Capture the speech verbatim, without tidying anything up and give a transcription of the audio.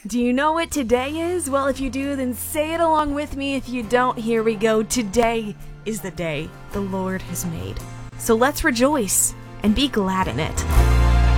Do you know what today is? Well, if you do, then say it along with me. If you don't, here we go. Today is the day the Lord has made. So let's rejoice and be glad in it.